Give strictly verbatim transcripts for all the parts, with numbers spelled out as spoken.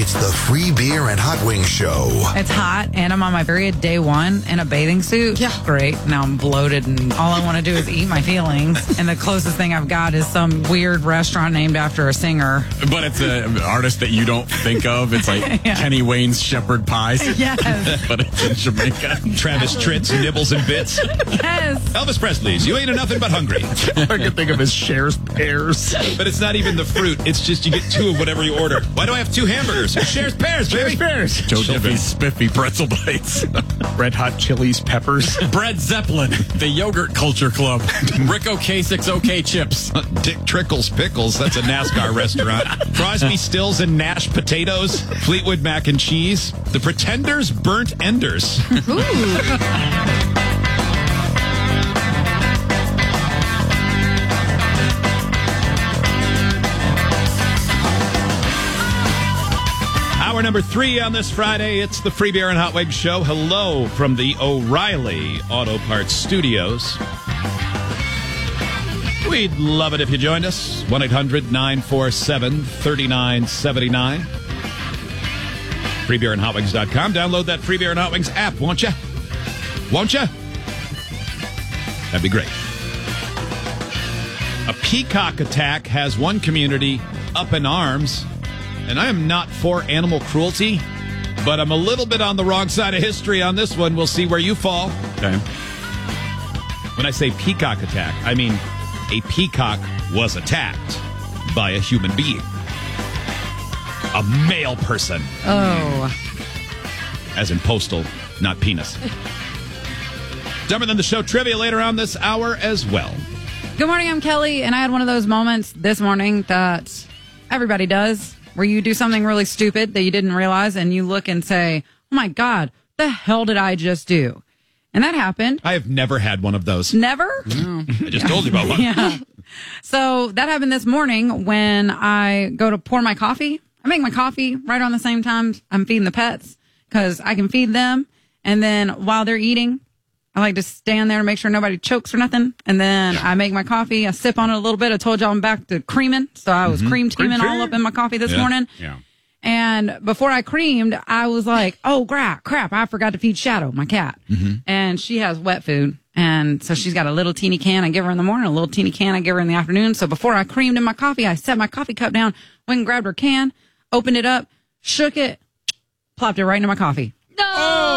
It's the Free Beer and Hot Wings Show. It's hot, and I'm on my period day one in a bathing suit. Yeah. Great. Now I'm bloated, and all I want to do is eat my feelings. And the closest thing I've got is some weird restaurant named after a singer. But it's an artist that you don't think of. It's like yeah. Kenny Wayne's Shepherd Pies. Yes. But it's in Jamaica. Travis Tritt's Nibbles and Bits. Yes. Elvis Presley's You Ain't a Nothing But Hungry. I can think of his Cher's Pears. But it's not even the fruit. It's just you get two of whatever you order. Why do I have two hamburgers? Cher's Pears, baby. Cher's Pears. Joe Diffie's Spiffy Pretzel Bites. Red Hot Chili's Peppers. Bread Zeppelin. The Yogurt Culture Club. Rick Ocasek's OK Chips. Dick Trickle's Pickles. That's a NASCAR restaurant. Crosby, Stills, and Nash Potatoes. Fleetwood Mac and Cheese. The Pretenders Burnt Enders. Ooh. Hour number three on this Friday. It's the Free Beer and Hot Wings Show. Hello from the O'Reilly Auto Parts Studios. We'd love it if you joined us. one eight hundred nine four seven three nine seven nine. free beer and hot wings dot com. Download that Free Beer and Hot Wings app, won't you? Won't you? That'd be great. A peacock attack has one community up in arms. And I am not for animal cruelty, but I'm a little bit on the wrong side of history on this one. We'll see where you fall. Okay. When I say peacock attack, I mean a peacock was attacked by a human being. A male person. Oh. As in postal, not penis. Dumber Than the Show trivia later on this hour as well. Good morning, I'm Kelly, and I had one of those moments this morning that everybody does, where you do something really stupid that you didn't realize, and you look and say, oh my God, the hell did I just do? And that happened. I have never had one of those. Never? No. I just told you about one. Yeah. So that happened this morning when I go to pour my coffee. I make my coffee right around the same time I'm feeding the pets, because I can feed them. And then while they're eating, I like to stand there to make sure nobody chokes or nothing. And then I make my coffee. I sip on it a little bit. I told y'all I'm back to creaming. So I was mm-hmm. cream teaming all up in my coffee this yeah. morning. Yeah. And before I creamed, I was like, oh, crap, crap. I forgot to feed Shadow, my cat. Mm-hmm. And she has wet food. And so she's got a little teeny can I give her in the morning, a little teeny can I give her in the afternoon. So before I creamed in my coffee, I set my coffee cup down, went and grabbed her can, opened it up, shook it, plopped it right into my coffee. No.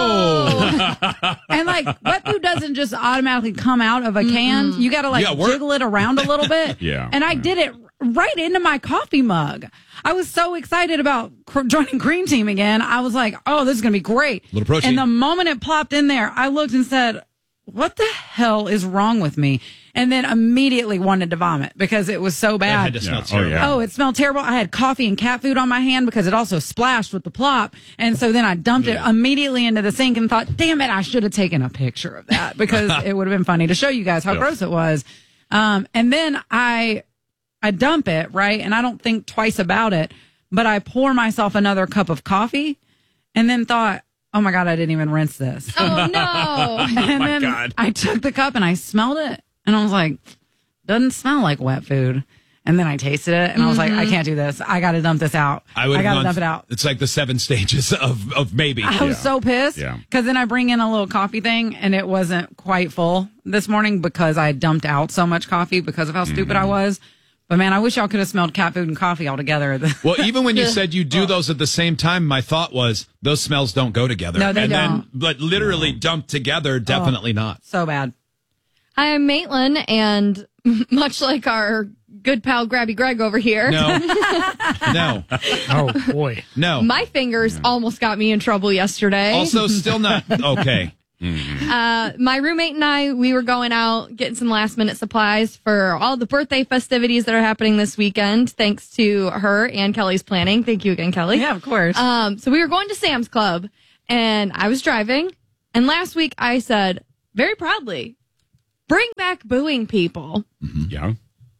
Oh. And like wet food doesn't just automatically come out of a can. Mm-hmm. You got to like jiggle it around a little bit. Yeah. And I yeah. did it right into my coffee mug. I was so excited about cr- joining Green Team again. I was like, oh, this is going to be great. A little protein. And the moment it plopped in there, I looked and said, what the hell is wrong with me? And then immediately wanted to vomit because it was so bad. It had to smell Yeah. terrible. Oh, yeah. Oh, it smelled terrible. I had coffee and cat food on my hand because it also splashed with the plop. And so then I dumped yeah. it immediately into the sink and thought, damn it, I should have taken a picture of that because it would have been funny to show you guys how Yeah. gross it was. Um, and then I, I dump it, right? And I don't think twice about it, but I pour myself another cup of coffee and then thought, oh my God, I didn't even rinse this. Oh, no. And my then God. I took the cup and I smelled it and I was like, doesn't smell like wet food. And then I tasted it and I was like, I can't do this. I got to dump this out. I, would I got to gone, dump it out. It's like the seven stages of, of maybe. I was Yeah. so pissed Yeah. because then I bring in a little coffee thing and it wasn't quite full this morning because I dumped out so much coffee because of how stupid Mm-hmm. I was. But man, I wish y'all could have smelled cat food and coffee all together. Well, even when you said you do those at the same time, my thought was those smells don't go together. No, they and don't. Then, but literally dumped together, definitely not. So bad. Hi, I'm Maitland, and much like our good pal Grabby Greg over here, No. no. Oh, boy. No. my fingers almost got me in trouble yesterday. Also, still not okay. Uh, my roommate and I, we were going out getting some last minute supplies for all the birthday festivities that are happening this weekend, thanks to her and Kelly's planning. Thank you again, Kelly. Yeah, of course. Um, so we were going to Sam's Club, and I was driving, and last week I said, very proudly, bring back booing people. Yeah.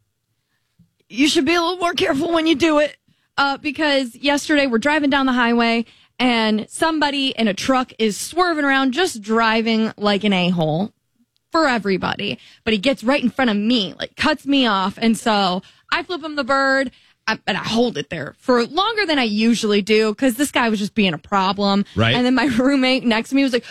You should be a little more careful when you do it. Uh, because yesterday we're driving down the highway and somebody in a truck is swerving around, just driving like an a-hole for everybody. But he gets right in front of me, like cuts me off. And so I flip him the bird. I, and I hold it there for longer than I usually do because this guy was just being a problem. Right. And then my roommate next to me was like,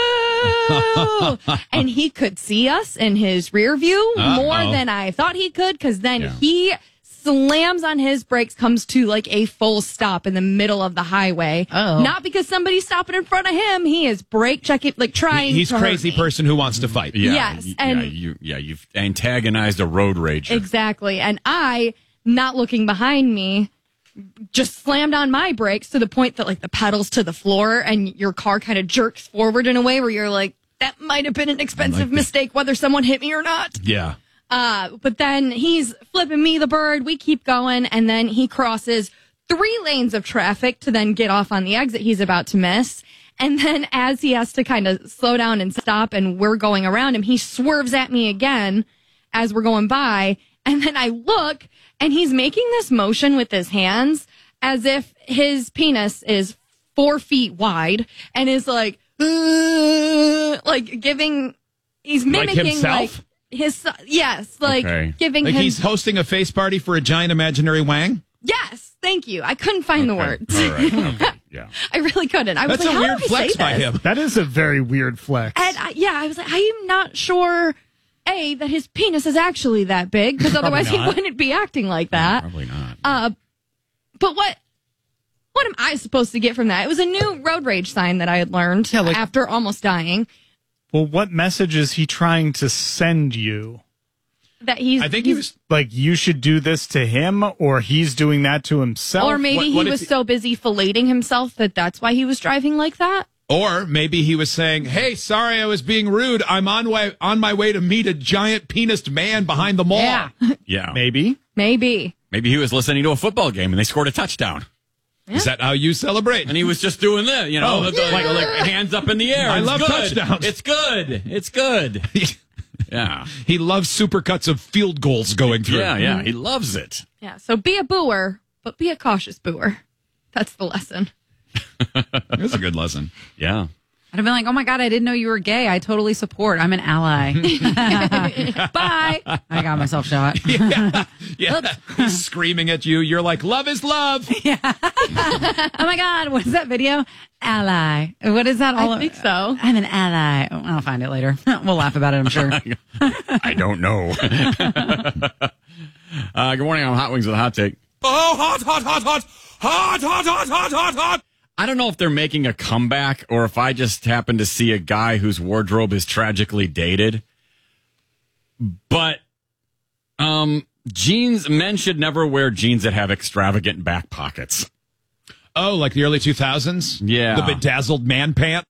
boo! And he could see us in his rear view Uh-oh. more than I thought he could because then Yeah. he slams on his brakes, comes to like a full stop in the middle of the highway. Oh. Not because somebody's stopping in front of him. He is brake checking, like trying He's to hurt crazy me. person who wants to fight. Yeah, Yes, y- and- yeah, you, yeah, you've antagonized a road rager. Exactly. And I, not looking behind me, just slammed on my brakes to the point that like the pedals to the floor and your car kind of jerks forward in a way where you're like, that might have been an expensive mistake, whether someone hit me or not. Yeah. Uh, but then he's flipping me the bird. We keep going. And then he crosses three lanes of traffic to then get off on the exit he's about to miss. And then as he has to kind of slow down and stop and we're going around him, he swerves at me again as we're going by. And then I look and he's making this motion with his hands as if his penis is four feet wide and is like, uh, like giving, he's mimicking himself? like his, yes, like Okay. giving Like him, he's hosting a face party for a giant imaginary wang? yes, thank you. I couldn't find the words. All right. Okay. Yeah. I really couldn't. I was That's like, a how weird do I flex say by this? him. That is a very weird flex. And I, yeah, I was like, I'm not sure, A, that his penis is actually that big, because otherwise he not. wouldn't be acting like that. Probably not. Uh, but what what am I supposed to get from that? It was a new road rage sign that I had learned Yeah, like- after almost dying. Well, what message is he trying to send you? That he's I think he he's- was. Like, you should do this to him, or he's doing that to himself? or maybe what- he what if was he- so busy filleting himself that that's why he was driving like that. Or maybe he was saying, "Hey, sorry, I was being rude. I'm on way on my way to meet a giant penised man behind the mall." Yeah. Yeah. Maybe. Maybe. Maybe he was listening to a football game and they scored a touchdown. Is that how you celebrate? And he was just doing that, you know, Oh, like, like, like hands up in the air. I It's love good. touchdowns. It's good. It's good. Yeah. He loves supercuts of field goals going through. Yeah, yeah. He loves it. Yeah. So be a booer, but be a cautious booer. That's the lesson. That's a good lesson. Yeah. I'd have been like, oh my God, I didn't know you were gay. I totally support. I'm an ally. Bye. I got myself shot. Yeah, he's screaming at you. You're like, "Love is love." Oh my God, what is that video? Ally. What is that all I think so. I'm an ally. Oh, I'll find it later. We'll laugh about it, I'm sure. I don't know. uh, good morning. I'm Hot Wings with a Hot Take. Oh, hot, hot, hot, hot. Hot, hot, hot, hot, hot, hot. I don't know if they're making a comeback or if I just happen to see a guy whose wardrobe is tragically dated. But um, jeans, men should never wear jeans that have extravagant back pockets. Oh, like the early two thousands? Yeah. The bedazzled man pant?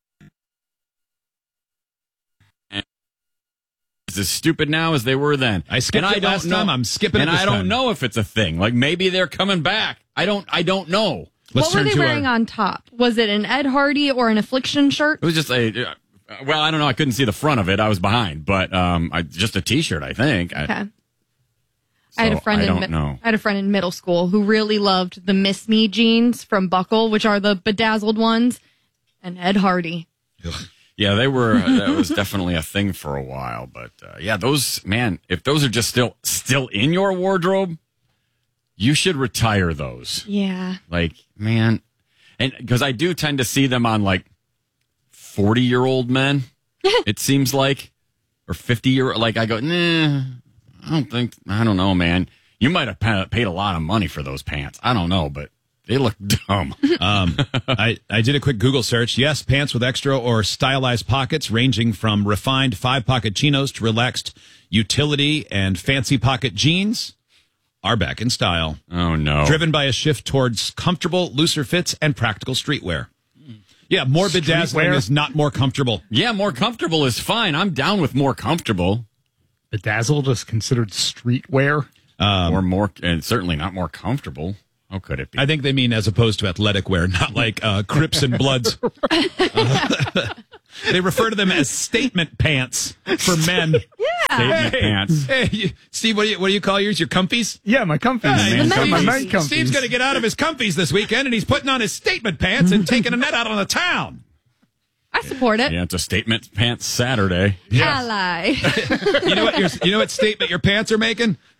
It's as stupid now as they were then. I skipped and it last time. I'm skipping it And this I don't time. know if it's a thing. Like maybe they're coming back. I don't. I don't know. Let's What were turn they to wearing our, on top? Was it an Ed Hardy or an Affliction shirt? It was just a. Uh, well, I don't know. I couldn't see the front of it. I was behind, but um, I, just a T-shirt. I think. I, Okay. I had a so friend I in don't mi- know. I had a friend in middle school who really loved the Miss Me jeans from Buckle, which are the bedazzled ones, and Ed Hardy. Yeah, they were. That was definitely a thing for a while. But uh, yeah, those man, if those are just still still in your wardrobe, you should retire those. Yeah. Like, man, and because I do tend to see them on like forty year old men, it seems like, or fifty year. Like I go, nah, I don't think. I don't know, man. You might have pa- paid a lot of money for those pants. I don't know, but they look dumb. Um, I, I did a quick Google search. Yes, pants with extra or stylized pockets ranging from refined five-pocket chinos to relaxed utility and fancy pocket jeans are back in style. Oh no! Driven by a shift towards comfortable, looser fits and practical streetwear. Yeah, more bedazzling Streetwear? is not more comfortable. Yeah, more comfortable is fine. I'm down with more comfortable. Bedazzled is considered streetwear. or more, and certainly not more comfortable. How could it be? I think they mean as opposed to athletic wear, not like uh, Crips and Bloods. Uh, they refer to them as statement pants for men. Statement pants. Hey, you, Steve, what do you what do you call yours? Your comfies? Yeah, my comfies. Hey, man Got my comfies. night comfies. Steve's going to get out of his comfies this weekend, and he's putting on his statement pants and taking a net out on the town. I support it. Yeah, it's a statement pants Saturday. Ally. You know what? Your, you know what statement your pants are making?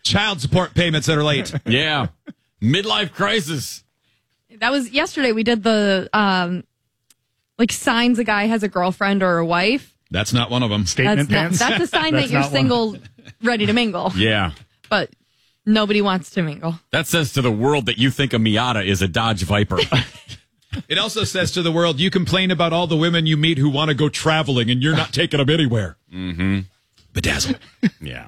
Child support payments that are late. Yeah. Midlife crisis. That was yesterday. We did the, um, like, signs a guy has a girlfriend or a wife. That's not one of them. Statement That's, not, pants. that's a sign that That's you're not one. single, ready to mingle. Yeah. But nobody wants to mingle. That says to the world that you think a Miata is a Dodge Viper. It also says to the world, you complain about all the women you meet who want to go traveling and you're not taking them anywhere. Mm-hmm. Bedazzled. Yeah.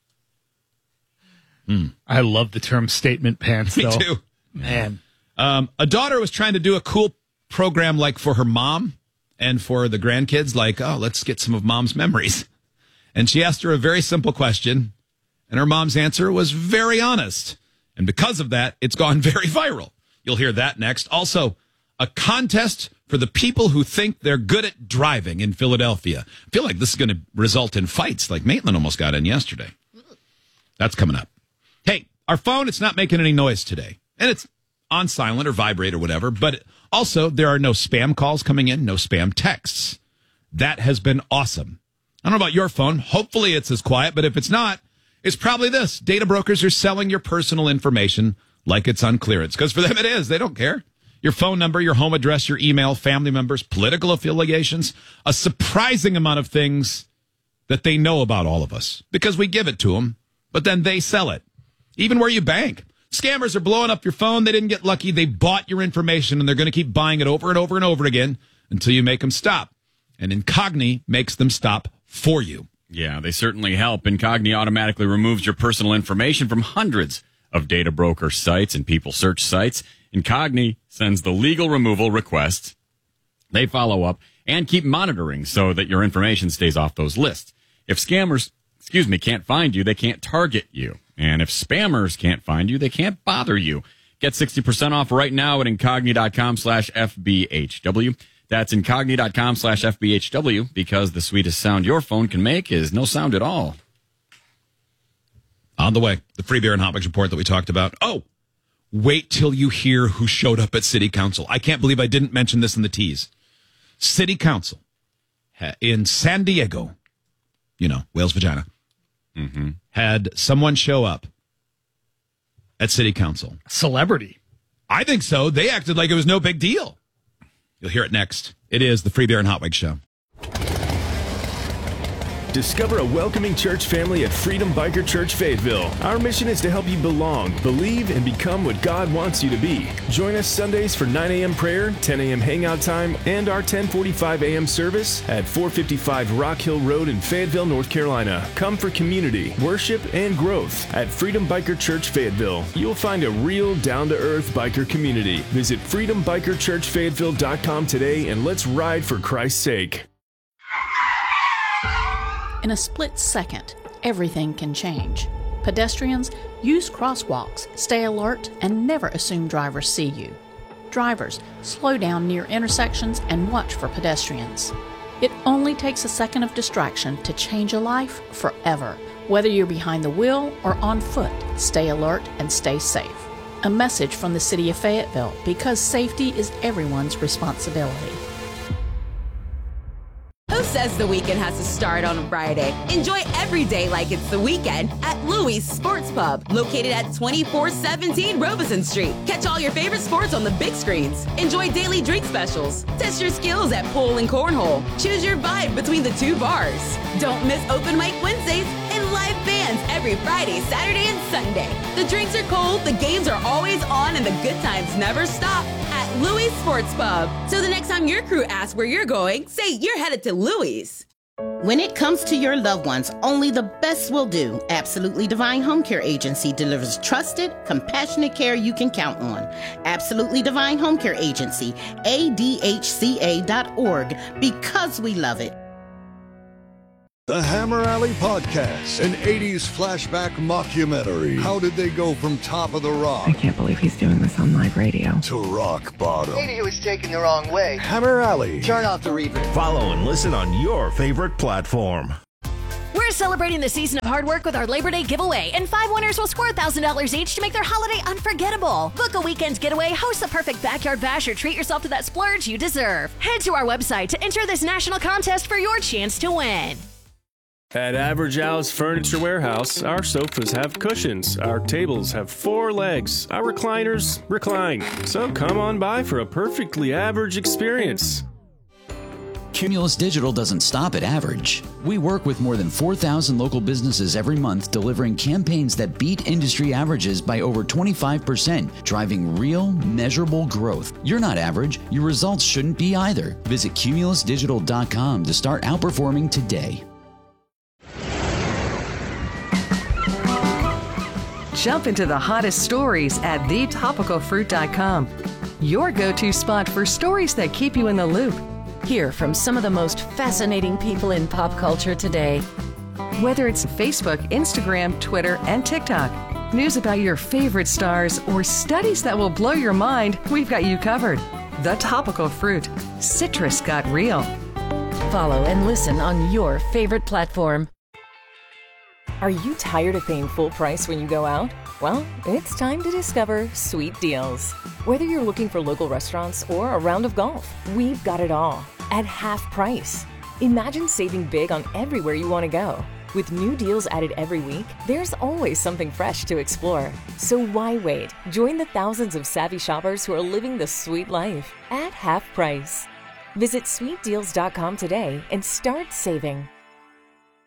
I love the term statement pants, Me though. too. Man. Um, a daughter was trying to do a cool program like for her mom and for the grandkids, like, oh, let's get some of mom's memories. And she asked her a very simple question, and her mom's answer was very honest. And because of that, it's gone very viral. You'll hear that next. Also, a contest for the people who think they're good at driving in Philadelphia. I feel like this is going to result in fights like Maitland almost got in yesterday. That's coming up. Hey, our phone, it's not making any noise today. And it's on silent or vibrate or whatever. But also, there are no spam calls coming in, no spam texts. That has been awesome. I don't know about your phone. Hopefully it's as quiet. But if it's not, it's probably this. Data brokers are selling your personal information like it's on clearance. Because for them it is. They don't care. Your phone number, your home address, your email, family members, political affiliations, a surprising amount of things that they know about all of us because we give it to them, but then they sell it. Even where you bank. Scammers are blowing up your phone. They didn't get lucky. They bought your information, and they're going to keep buying it over and over and over again until you make them stop. And Incogni makes them stop for you. Yeah, they certainly help. Incogni automatically removes your personal information from hundreds of data broker sites and people search sites. Incogni sends the legal removal requests. They follow up and keep monitoring so that your information stays off those lists. If scammers, excuse me, can't find you, they can't target you. And if spammers can't find you, they can't bother you. Get sixty percent off right now at Incogni.com slash FBHW. That's Incogni.com slash FBHW because the sweetest sound your phone can make is no sound at all. On the way, the free beer and hot wings report that we talked about. Oh, wait till you hear who showed up at City Council. I can't believe I didn't mention this in the tease. City Council in San Diego, you know, Whale's vagina, mm-hmm. had someone show up at City Council. Celebrity. I think so. They acted like it was no big deal. You'll hear it next. It is the Free Beer and Hot Wings Show. Discover a welcoming church family at Freedom Biker Church Fayetteville. Our mission is to help you belong, believe, and become what God wants you to be. Join us Sundays for nine a.m. prayer, ten a.m. hangout time, and our ten forty-five a.m. service at four fifty-five Rock Hill Road in Fayetteville, North Carolina. Come for community, worship, and growth at Freedom Biker Church Fayetteville. You'll find a real, down-to-earth biker community. Visit freedom biker church fayetteville dot com today and let's ride for Christ's sake. In a split second, everything can change. Pedestrians, use crosswalks, stay alert, and never assume drivers see you. Drivers, slow down near intersections and watch for pedestrians. It only takes a second of distraction to change a life forever. Whether you're behind the wheel or on foot, stay alert and stay safe. A message from the City of Fayetteville, because safety is everyone's responsibility. Who says the weekend has to start on a Friday? Enjoy every day like it's the weekend at Louis Sports Pub, located at twenty-four seventeen Robeson Street. Catch all your favorite sports on the big screens. Enjoy daily drink specials. Test your skills at pool and cornhole. Choose your vibe between the two bars. Don't miss Open Mic Wednesdays and live bands every Friday, Saturday, and Sunday. The drinks are cold, the games are always on, and the good times never stop at Louis Sports Pub. So the next time your crew asks where you're going, say you're headed to Louis. When it comes to your loved ones, only the best will do. Absolutely Divine Home Care Agency delivers trusted, compassionate care you can count on. Absolutely Divine Home Care Agency, A D H C A dot org, because we love it. The Hammer Alley Podcast, an eighties flashback mockumentary. How did they go from top of the rock? I can't believe he's doing this on live radio. To rock bottom. Maybe he was taken the wrong way. Hammer Alley. Turn off the reverb. Follow and listen on your favorite platform. We're celebrating the season of hard work with our Labor Day giveaway, and five winners will score one thousand dollars each to make their holiday unforgettable. Book a weekend's getaway, host the perfect backyard bash, or treat yourself to that splurge you deserve. Head to our website to enter this national contest for your chance to win. At Average Al's Furniture Warehouse, our sofas have cushions, our tables have four legs, our recliners recline. So come on by for a perfectly average experience. Cumulus Digital doesn't stop at average. We work with more than four thousand local businesses every month, delivering campaigns that beat industry averages by over twenty-five percent, driving real, measurable growth. You're not average. Your results shouldn't be either. Visit cumulus digital dot com to start outperforming today. Jump into the hottest stories at the topical fruit dot com. Your go-to spot for stories that keep you in the loop. Hear from some of the most fascinating people in pop culture today. Whether it's Facebook, Instagram, Twitter, and TikTok, news about your favorite stars, or studies that will blow your mind, we've got you covered. The Topical Fruit. Citrus got real. Follow and listen on your favorite platform. Are you tired of paying full price when you go out? Well, it's time to discover Sweet Deals. Whether you're looking for local restaurants or a round of golf, we've got it all at half price. Imagine saving big on everywhere you want to go. With new deals added every week, there's always something fresh to explore. So why wait? Join the thousands of savvy shoppers who are living the sweet life at half price. Visit sweet deals dot com today and start saving.